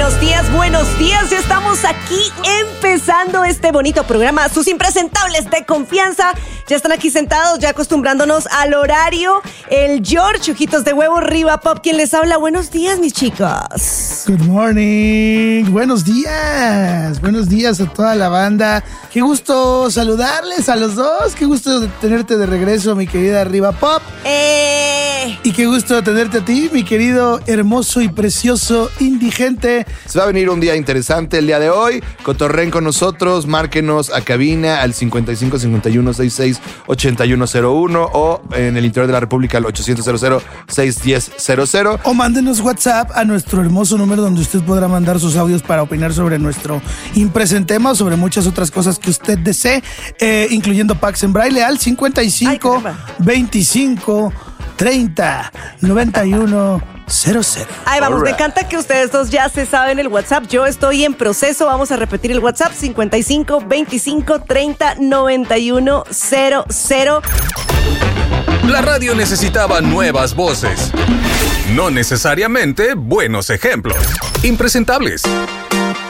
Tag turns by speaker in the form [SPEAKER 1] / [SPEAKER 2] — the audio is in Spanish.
[SPEAKER 1] buenos días. Ya estamos aquí empezando este bonito programa. Sus impresentables de confianza ya están aquí sentados, ya acostumbrándonos al horario. El George, ojitos de huevo, Riva Pop, quien les habla. Buenos días, mis chicos.
[SPEAKER 2] Good morning. Buenos días. Buenos días a toda la banda. Qué gusto saludarles a los dos. Qué gusto tenerte de regreso, mi querida Riva Pop. Y qué gusto tenerte a ti, mi querido, hermoso y precioso indigente.
[SPEAKER 3] Se va a venir un día interesante el día de hoy. Cotorren con nosotros, márquenos a cabina al 55 51 66 8101 o en el interior de la República al 800 610 00.
[SPEAKER 2] O mándenos WhatsApp a nuestro hermoso número donde usted podrá mandar sus audios para opinar sobre nuestro impresentema o sobre muchas otras cosas que usted desee, incluyendo Pax en Braille al 55 25 30 91 00.
[SPEAKER 1] Ahí vamos, me encanta que ustedes dos ya se saben el WhatsApp. Yo estoy en proceso, vamos a repetir el WhatsApp: 55 25 30 91 00.
[SPEAKER 4] La radio necesitaba nuevas voces, no necesariamente buenos ejemplos. Impresentables.